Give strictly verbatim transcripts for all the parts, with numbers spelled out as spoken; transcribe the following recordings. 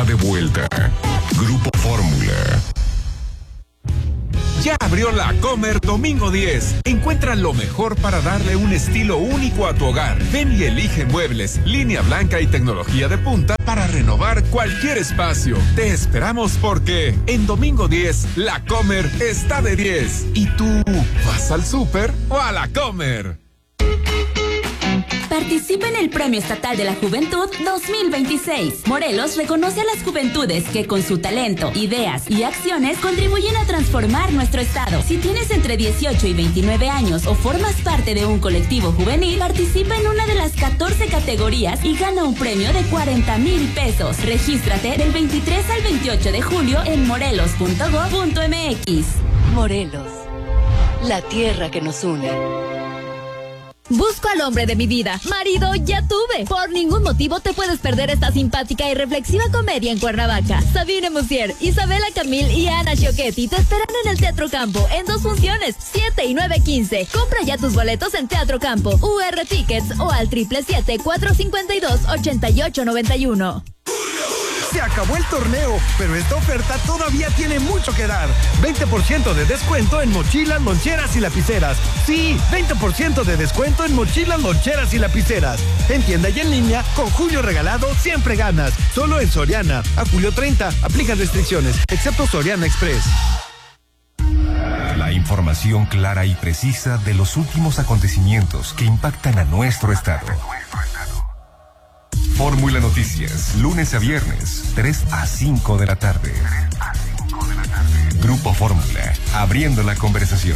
está de vuelta. Grupo Fórmula. Ya abrió la Comer Domingo diez. Encuentra lo mejor para darle un estilo único a tu hogar. Ven y elige muebles, línea blanca y tecnología de punta para renovar cualquier espacio. Te esperamos porque en Domingo diez, la Comer está de diez. ¿Y tú vas al súper o a la Comer? Participa en el Premio Estatal de la Juventud dos mil veintiséis. Morelos reconoce a las juventudes que con su talento, ideas y acciones contribuyen a transformar nuestro estado. Si tienes entre dieciocho y veintinueve años o formas parte de un colectivo juvenil, participa en una de las catorce categorías y gana un premio de cuarenta mil pesos. Regístrate del veintitrés al veintiocho de julio en morelos punto gob punto mx. Morelos, la tierra que nos une. Busco al hombre de mi vida. Marido, ya tuve. Por ningún motivo te puedes perder esta simpática y reflexiva comedia en Cuernavaca. Sabine Musier, Isabela Camil y Ana Giochetti te esperan en el Teatro Campo en dos funciones, siete y nueve quince. Compra ya tus boletos en Teatro Campo, U R Tickets o al triple siete, cuatro cinco dos, ocho ocho nueve uno. Se acabó el torneo, pero esta oferta todavía tiene mucho que dar. veinte por ciento de descuento en mochilas, loncheras y lapiceras. Sí, veinte por ciento de descuento en mochilas, loncheras y lapiceras. En tienda y en línea, con Julio Regalado siempre ganas. Solo en Soriana. A julio treinta, aplica restricciones, excepto Soriana Express. La información clara y precisa de los últimos acontecimientos que impactan a nuestro estado. Fórmula Noticias, lunes a viernes, tres a cinco de la tarde. Grupo Fórmula, abriendo la conversación.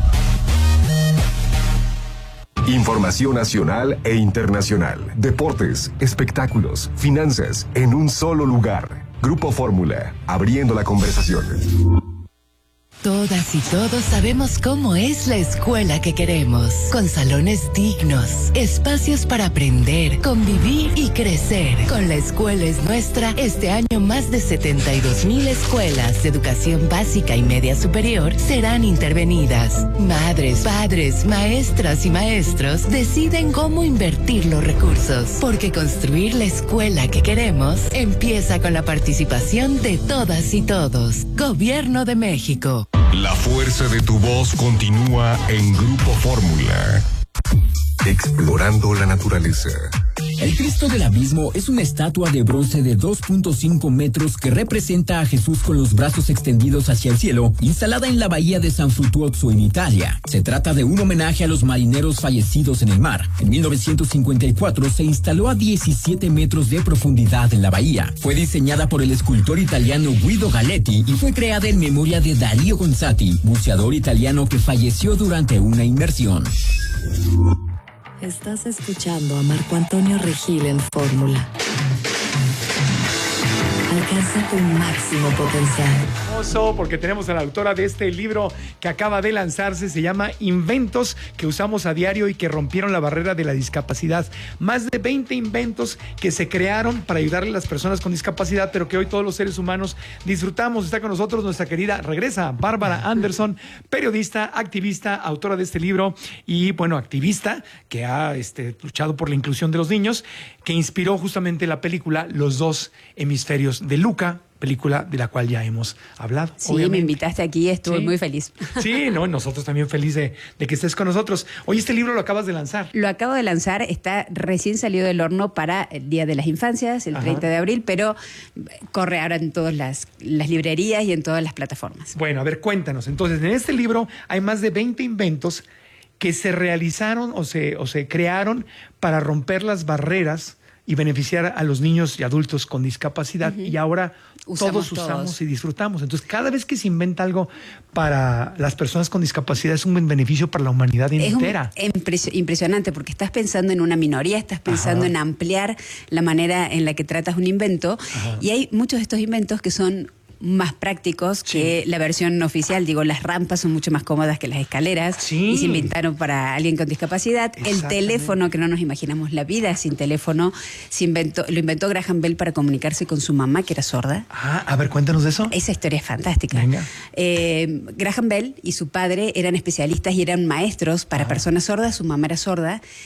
Información nacional e internacional, deportes, espectáculos, finanzas, en un solo lugar. Grupo Fórmula, abriendo la conversación. Todas y todos sabemos cómo es la escuela que queremos, con salones dignos, espacios para aprender, convivir y crecer. Con La Escuela es Nuestra, este año más de setenta y dos mil escuelas de educación básica y media superior serán intervenidas. Madres, padres, maestras y maestros deciden cómo invertir los recursos, porque construir la escuela que queremos empieza con la participación de todas y todos. Gobierno de México. La fuerza de tu voz continúa en Grupo Fórmula. Explorando la naturaleza. El Cristo del Abismo es una estatua de bronce de dos punto cinco metros que representa a Jesús con los brazos extendidos hacia el cielo, instalada en la bahía de San Frutuoso en Italia. Se trata de un homenaje a los marineros fallecidos en el mar. En mil novecientos cincuenta y cuatro se instaló a diecisiete metros de profundidad en la bahía. Fue diseñada por el escultor italiano Guido Galletti y fue creada en memoria de Dario Gonzatti, buceador italiano que falleció durante una inmersión. Estás escuchando a Marco Antonio Regil en Fórmula. Alcanza tu máximo potencial. Porque tenemos a la autora de este libro que acaba de lanzarse, se llama Inventos que usamos a diario y que rompieron la barrera de la discapacidad. Más de veinte inventos que se crearon para ayudarle a las personas con discapacidad, pero que hoy todos los seres humanos disfrutamos. Está con nosotros nuestra querida, regresa, Bárbara Anderson, periodista, activista, autora de este libro y, bueno, activista que ha este, luchado por la inclusión de los niños, que inspiró justamente la película Los dos hemisferios de Luca, película de la cual ya hemos hablado. Sí, obviamente. Me invitaste aquí, estuve sí. muy feliz. Sí, no, nosotros también felices de, de que estés con nosotros. Oye, este libro lo acabas de lanzar. Lo acabo de lanzar, está recién salido del horno para el Día de las Infancias, el Ajá. treinta de abril, pero corre ahora en todas las, las librerías y en todas las plataformas. Bueno, a ver, cuéntanos. Entonces, en este libro hay más de veinte inventos que se realizaron o se, o se crearon para romper las barreras y beneficiar a los niños y adultos con discapacidad. Uh-huh. Y ahora usamos todos usamos todos. y disfrutamos. Entonces, cada vez que se inventa algo para las personas con discapacidad es un buen beneficio para la humanidad entera. Es impres- impresionante porque estás pensando en una minoría, estás pensando Ajá. en ampliar la manera en la que tratas un invento. Ajá. Y hay muchos de estos inventos que son más prácticos sí. que la versión oficial. Digo, las rampas son mucho más cómodas que las escaleras sí. y se inventaron para alguien con discapacidad. El teléfono, que no nos imaginamos la vida sin teléfono, se inventó, lo inventó Graham Bell para comunicarse con su mamá, que era sorda. Ah, a ver, cuéntanos de eso. Esa historia es fantástica. Venga. Eh, Graham Bell y su padre eran especialistas y eran maestros para ah. personas sordas. Su mamá era sorda.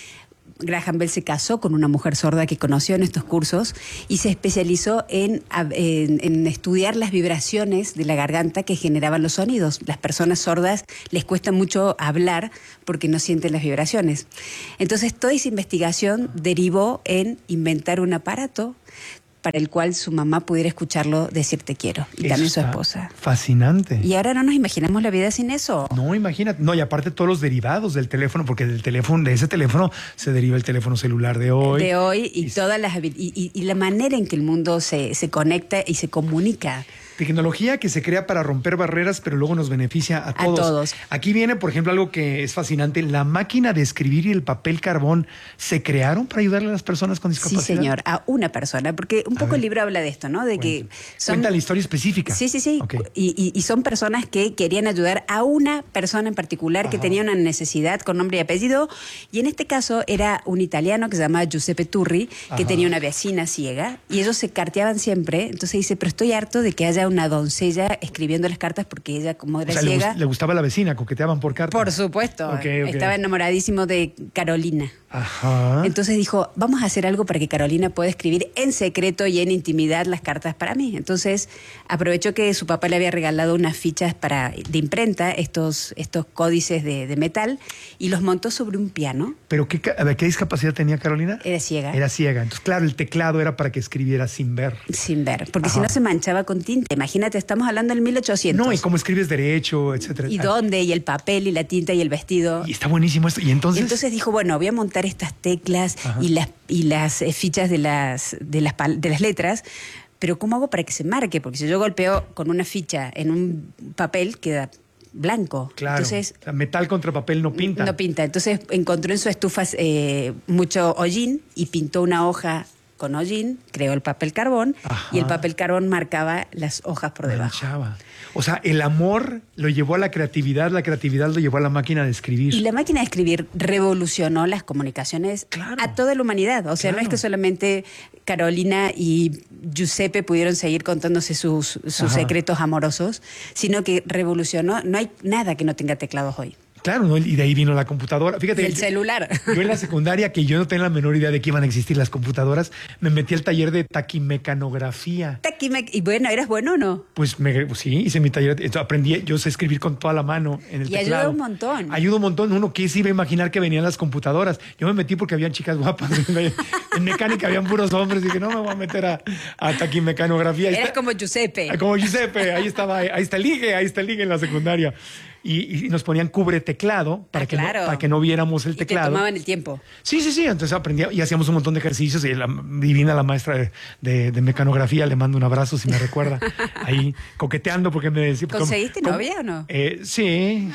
Graham Bell se casó con una mujer sorda que conoció en estos cursos y se especializó en, en, en estudiar las vibraciones de la garganta que generaban los sonidos. Las personas sordas les cuesta mucho hablar porque no sienten las vibraciones. Entonces, toda esa investigación derivó en inventar un aparato para el cual su mamá pudiera escucharlo decir te quiero. Y Eso también su está esposa. Fascinante. Y ahora no nos imaginamos la vida sin eso. No, imagínate. No, y aparte todos los derivados del teléfono, porque del teléfono, de ese teléfono se deriva el teléfono celular de hoy. De hoy y, y todas las y, y, y la manera en que el mundo se, se conecta y se comunica. Tecnología que se crea para romper barreras, pero luego nos beneficia a todos. A todos. Aquí viene, por ejemplo, algo que es fascinante. La máquina de escribir y el papel carbón se crearon para ayudarle a las personas con discapacidad. Sí, señor, a una persona, porque un poco el libro habla de esto, ¿no? De que son... Cuenta la historia específica. Sí, sí, sí. Okay. Y, y, y son personas que querían ayudar a una persona en particular que Ajá. tenía una necesidad con nombre y apellido. Y en este caso era un italiano que se llamaba Giuseppe Turri, que Ajá. tenía una vecina ciega. Y ellos se carteaban siempre. Entonces dice, pero estoy harto de que haya una doncella escribiendo las cartas porque ella, como era O sea, le, ciega... gust- le gustaba la vecina, coqueteaban por carta. Por supuesto. Okay, okay. Estaba enamoradísimo de Carolina. Ajá. Entonces dijo, vamos a hacer algo para que Carolina pueda escribir en secreto y en intimidad las cartas para mí. Entonces aprovechó que su papá le había regalado unas fichas para, de imprenta, estos, estos códices de, de metal, y los montó sobre un piano. ¿Pero qué, ca- a ver, qué discapacidad tenía Carolina? Era ciega. Era ciega. Entonces, claro, el teclado era para que escribiera sin ver. Sin ver, porque Ajá. si no se manchaba con tinta. Imagínate, estamos hablando del mil ochocientos. No, y cómo escribes derecho, etcétera. ¿Y dónde? Y el papel, y la tinta, y el vestido. Y está buenísimo esto. Y entonces... Y entonces dijo, bueno, voy a montar estas teclas Ajá. y las, y las eh, fichas de las, de, las, pal- de las letras, pero ¿cómo hago para que se marque? Porque si yo golpeo con una ficha en un papel, queda blanco. Claro. Entonces, O sea, metal contra papel no pinta. no pinta. Entonces encontró en su estufa eh, mucho hollín y pintó una hoja con hollín, creó el papel carbón. Ajá. Y el papel carbón marcaba las hojas por debajo. Manchaba. O sea, el amor lo llevó a la creatividad, la creatividad lo llevó a la máquina de escribir. Y la máquina de escribir revolucionó las comunicaciones Claro. a toda la humanidad. O sea, Claro. no es que solamente Carolina y Giuseppe pudieron seguir contándose sus, sus Ajá. secretos amorosos, sino que revolucionó. No hay nada que no tenga teclados hoy. Claro, ¿no? Y de ahí vino la computadora. Fíjate, Y el yo- celular. Yo en la secundaria, que yo no tenía la menor idea de que iban a existir las computadoras, me metí al taller de taquimecanografía. Taquimec- Y bueno, ¿eras bueno o no? Pues me, pues sí, hice mi taller. Entonces aprendí, yo sé escribir con toda la mano en el Y ayuda teclado. un montón. Ayuda un montón. Uno que se iba a imaginar que venían las computadoras. Yo me metí porque habían chicas guapas. En mecánica habían puros hombres. Dije, no me voy a meter a, a taquimecanografía. Ahí Eras está- como Giuseppe. Ah, Como Giuseppe, ahí estaba, ahí está el ligue, ahí está el ligue en la secundaria. Y, y nos ponían cubre teclado para, Ah, que claro. no, para que no viéramos el Y te teclado. tomaban el tiempo. Sí, sí, sí. Entonces aprendía y hacíamos un montón de ejercicios. Y la divina, la maestra de, de- de mecanografía, le mando un abrazo si me recuerda. Ahí coqueteando porque me decía. ¿Conseguiste ¿cómo- novia o no? Eh, sí.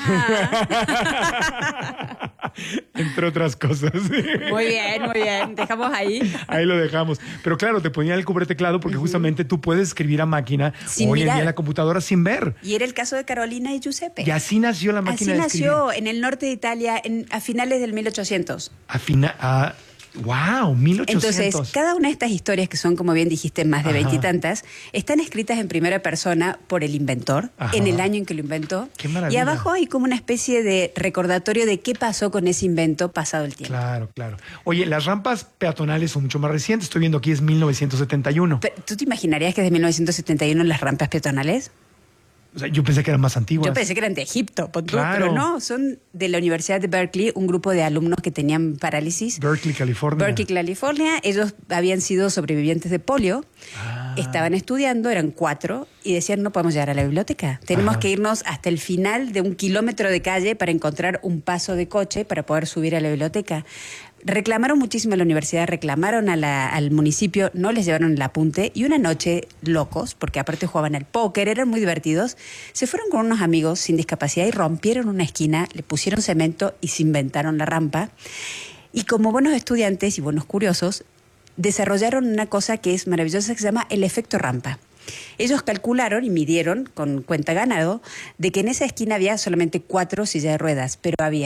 Entre otras cosas. Muy bien, muy bien. Dejamos ahí. Ahí lo dejamos. Pero claro, te ponían el cubre teclado porque justamente tú puedes escribir a máquina Sin hoy en mirar. día en la computadora sin ver. Y era el caso de Carolina y Giuseppe. Y así nació la máquina Así de escribir. nació en el norte de Italia en- a finales del mil ochocientos. A fina, a, wow, mil ochocientos. Entonces, cada una de estas historias, que son, como bien dijiste, más de Ajá. veintitantas, están escritas en primera persona por el inventor, Ajá. en el año en que lo inventó. Qué maravilla. Y abajo hay como una especie de recordatorio de qué pasó con ese invento pasado el tiempo. Claro, claro. Oye, las rampas peatonales son mucho más recientes. Estoy viendo aquí es mil novecientos setenta y uno. Pero, ¿tú te imaginarías que desde mil novecientos setenta y uno las rampas peatonales? O sea, yo pensé que eran más antiguas. Yo pensé que eran de Egipto, pon tú, Claro. pero no, son de la Universidad de Berkeley, un grupo de alumnos que tenían parálisis. Berkeley, California. Berkeley, California. Ellos habían sido sobrevivientes de polio, Ah. estaban estudiando, eran cuatro, y decían, no podemos llegar a la biblioteca. Tenemos Ajá. que irnos hasta el final de un kilómetro de calle para encontrar un paso de coche para poder subir a la biblioteca. Reclamaron muchísimo a la universidad, reclamaron a la- al municipio, no les llevaron el apunte, y una noche, locos, porque aparte jugaban al póker, eran muy divertidos, se fueron con unos amigos sin discapacidad y rompieron una esquina, le pusieron cemento y se inventaron la rampa. Y como buenos estudiantes y buenos curiosos, desarrollaron una cosa que es maravillosa, que se llama el efecto rampa. Ellos calcularon y midieron con cuenta ganado de que en esa esquina había solamente cuatro sillas de ruedas, pero había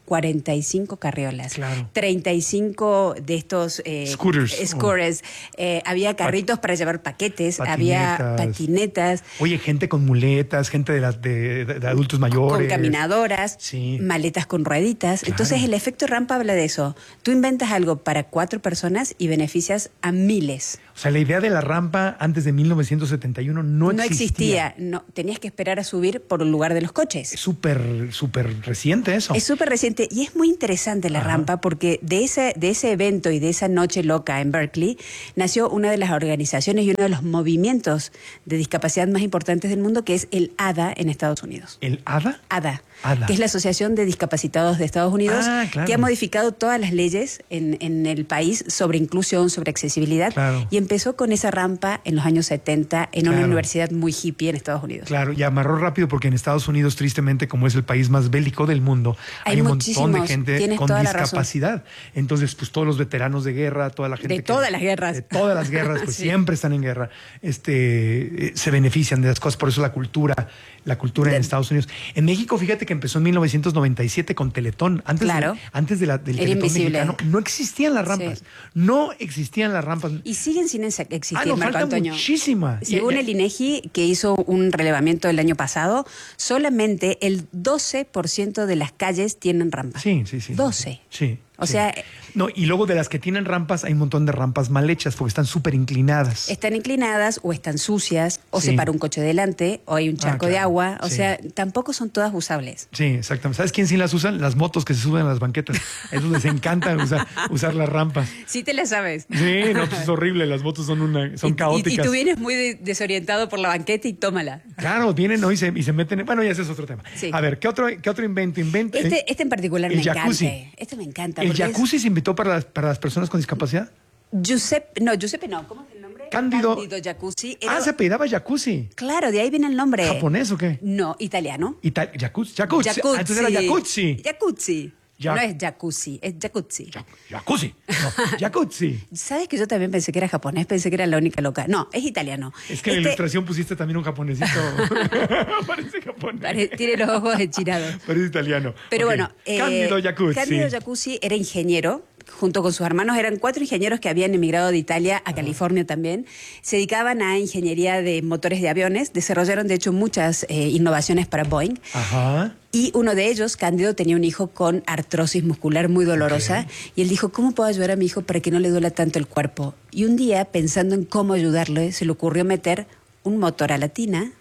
cuarenta y cinco carriolas, claro. treinta y cinco de estos eh, scooters, scooters. Oh. Eh, había carritos Pat para llevar paquetes, patinetas. había patinetas. Oye, gente con muletas, gente de, las, de, de, de adultos mayores. Con caminadoras, sí. maletas con rueditas. Claro. Entonces el efecto rampa habla de eso. Tú inventas algo para cuatro personas y beneficias a miles. O sea, la idea de la rampa antes de mil novecientos setenta y uno no, no existía. existía. No, tenías que esperar a subir por el lugar de los coches. Es súper, súper reciente eso. Es súper reciente y es muy interesante la Ajá. rampa porque de ese, de ese evento y de esa noche loca en Berkeley nació una de las organizaciones y uno de los movimientos de discapacidad más importantes del mundo, que es el A D A en Estados Unidos. ¿El A D A? A D A. A D A. Que es la Asociación de Discapacitados de Estados Unidos, ah, claro. que ha modificado todas las leyes en, en el país sobre inclusión, sobre accesibilidad, claro. y empezó con esa rampa en los años setenta en claro. una universidad muy hippie en Estados Unidos. Claro, y amarró rápido porque en Estados Unidos, tristemente, como es el país más bélico del mundo, hay, hay un montón de gente con discapacidad. Entonces, pues todos los veteranos de guerra, toda la gente... De que, todas las guerras. De todas las guerras, pues sí. siempre están en guerra. Este, eh, se benefician de las cosas, por eso la cultura, la cultura de... en Estados Unidos. En México, fíjate que empezó en mil novecientos noventa y siete con Teletón. Antes, claro. de, antes de la, del Era Teletón invisible. mexicano, no existían las rampas. Sí. No existían las rampas. Y siguen sin existir, ah, no, Marco falta Antonio. Muchísima. Según y, el INEGI, que hizo un relevamiento el año pasado, solamente el doce por ciento de las calles tienen rampas. Sí, sí, sí. doce. Sí. O sí. sea... No, y luego de las que tienen rampas, hay un montón de rampas mal hechas porque están súper inclinadas. Están inclinadas o están sucias, o sí. se para un coche delante, o hay un charco ah, claro. de agua. O sí. sea, tampoco son todas usables. Sí, exactamente. ¿Sabes quién sí las usan? Las motos que se suben a las banquetas. Es donde les encanta usar, usar las rampas. Sí te las sabes. Sí, no, pues es horrible. Las motos son una, son y, caóticas. Y, y tú vienes muy de, desorientado por la banqueta y tómala. Claro, vienen ¿no? y, se, y se meten... En, bueno, ya ese es otro tema. Sí. A ver, ¿qué otro, qué otro invento? invento este, eh, este en particular el me jacuzzi. encanta. Este me encanta. ¿El jacuzzi es... se invitó para las, para las personas con discapacidad? Giuseppe, no, Giuseppe no, ¿cómo es el nombre? Cándido. Cándido Jacuzzi. Era... Ah, se apellidaba Jacuzzi. Claro, de ahí viene el nombre. ¿Japonés o qué? No, italiano. Ita Jacuzzi. Jacuzzi. Jacuzzi. Ah, entonces era Jacuzzi. Jacuzzi. Ya. No es jacuzzi, es jacuzzi. Jacuzzi. No, jacuzzi. ¿Sabes que yo también pensé que era japonés? Pensé que era la única loca. No, es italiano. Es que en este... la ilustración pusiste también un japonesito. Parece japonés. Pare... Tiene los ojos enchinados. Parece italiano. Pero okay. bueno. Eh, Cándido Jacuzzi. Cándido Jacuzzi era ingeniero. Junto con sus hermanos, eran cuatro ingenieros que habían emigrado de Italia a California también. Se dedicaban a ingeniería de motores de aviones. Desarrollaron, de hecho, muchas eh, innovaciones para Boeing. Ajá. Y uno de ellos, Cándido, tenía un hijo con artrosis muscular muy dolorosa. Okay. Y él dijo, ¿cómo puedo ayudar a mi hijo para que no le duela tanto el cuerpo? Y un día, pensando en cómo ayudarle, se le ocurrió meter un motor a la tina,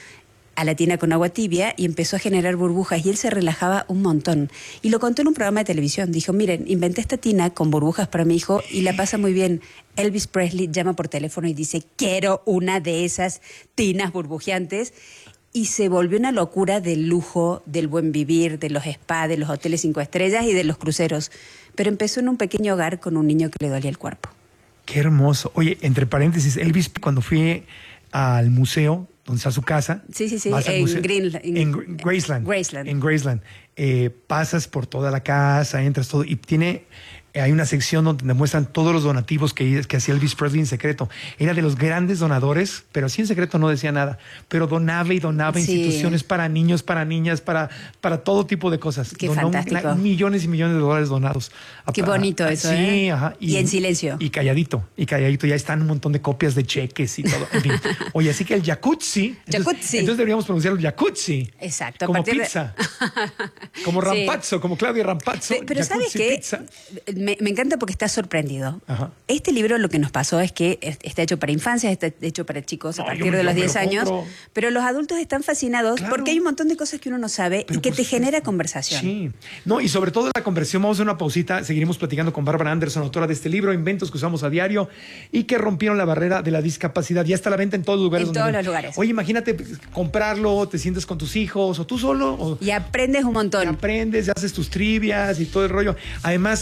a la tina con agua tibia, y empezó a generar burbujas y él se relajaba un montón. Y lo contó en un programa de televisión. Dijo, miren, inventé esta tina con burbujas para mi hijo y la pasa muy bien. Elvis Presley llama por teléfono y dice, quiero una de esas tinas burbujeantes. Y se volvió una locura del lujo, del buen vivir, de los spas, de los hoteles cinco estrellas y de los cruceros. Pero empezó en un pequeño hogar con un niño que le dolía el cuerpo. Qué hermoso. Oye, entre paréntesis, Elvis, cuando fui al museo, donde está su casa. Sí, sí, sí, en, Green, en, en Graceland. Graceland. En Graceland. Eh, pasas por toda la casa, entras todo, y tiene... Hay una sección donde demuestran todos los donativos que, que hacía Elvis Presley en secreto. Era de los grandes donadores, pero así en secreto no decía nada. Pero donaba y donaba sí. instituciones para niños, para niñas, para, para todo tipo de cosas. Qué Donó fantástico. Un, millones y millones de dólares donados. Qué bonito eso, Sí, ¿eh? ajá. Y, y en silencio. Y calladito, y calladito. Ya están un montón de copias de cheques y todo. En fin. Oye, así que el jacuzzi. Jacuzzi. Entonces, entonces deberíamos pronunciarlo jacuzzi. Exacto. Como pizza. De... como Rampazzo, sí. como Claudia Rampazzo. Pero, pero ¿sabes qué? Me, me encanta porque está sorprendido. Ajá. Este libro lo que nos pasó es que está hecho para infancias, está hecho para chicos a Ay, partir de los diez años, compro. pero los adultos están fascinados claro. porque hay un montón de cosas que uno no sabe pero y que pues, te genera conversación. Sí. No, y sobre todo la conversión, vamos a hacer una pausita, seguiremos platicando con Bárbara Anderson, autora de este libro, Inventos que usamos a diario y que rompieron la barrera de la discapacidad. Ya está a la venta en todos los lugares. En donde todos ven. los lugares. Oye, imagínate comprarlo, te sientes con tus hijos o tú solo. O, y aprendes un montón. Y aprendes, haces tus trivias y todo el rollo. Además, ahorita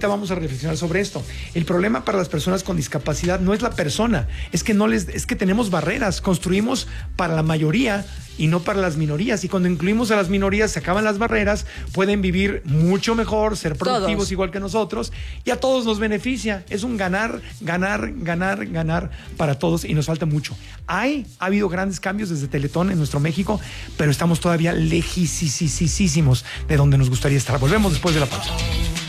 ahorita vamos a reflexionar sobre esto. El problema para las personas con discapacidad no es la persona, es que no les, es que tenemos barreras, construimos para la mayoría y no para las minorías. Y cuando incluimos a las minorías, se acaban las barreras, pueden vivir mucho mejor, ser productivos todos. Igual que nosotros, y a todos nos beneficia. Es un ganar, ganar, ganar, ganar para todos y nos falta mucho. Hay, ha habido grandes cambios desde Teletón en nuestro México, pero estamos todavía lejísimos de donde nos gustaría estar. Volvemos después de la pausa.